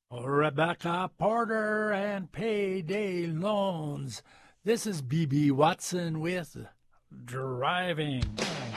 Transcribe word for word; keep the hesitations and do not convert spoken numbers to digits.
Rebecca Porter and Payday Loans. This is B B Watson with Driving.